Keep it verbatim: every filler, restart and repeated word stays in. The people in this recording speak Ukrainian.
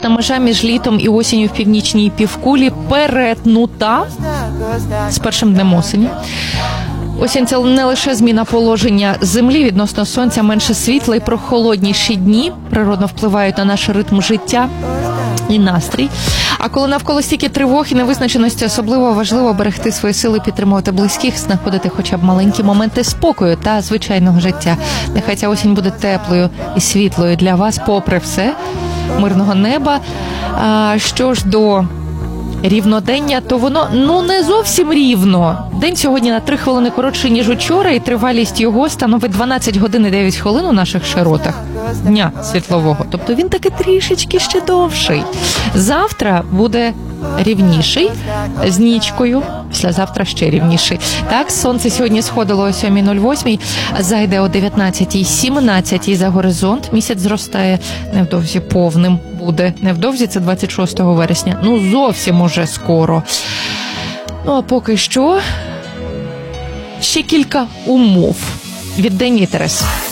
Критична межа між літом і осінню в північній півкулі перетнута з першим днем осені. Осінь – це не лише зміна положення Землі відносно Сонця, менше світла і прохолодніші дні природно впливають на наш ритм життя і настрій. А коли навколо стільки тривог і невизначеності, особливо важливо берегти свої сили, підтримувати близьких, знаходити хоча б маленькі моменти спокою та звичайного життя. Нехай ця осінь буде теплою і світлою для вас, попри все. Мирного неба. А що ж до рівнодення, то воно, ну, не зовсім рівно. День сьогодні на три хвилини коротший, ніж учора, і тривалість його становить дванадцять годин і дев'ять хвилин у наших широтах дня світлового. Тобто він таки трішечки ще довший. Завтра буде рівніший з нічкою, післязавтра ще рівніший. Так, сонце сьогодні сходило о сьомій нуль вісім, зайде о дев'ятнадцятій сімнадцять за горизонт. Місяць зростає невдовзі повним буде. Невдовзі, це двадцять шостого вересня. Ну, зовсім уже скоро. Ну, а поки що ще кілька умов від Денні Терес.